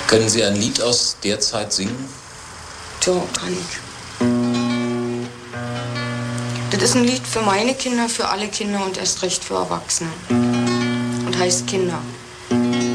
Können Sie ein Lied aus der Zeit singen? Ja, kann ich. Das ist ein Lied für meine Kinder, für alle Kinder und erst recht für Erwachsene. Und heißt Kinder.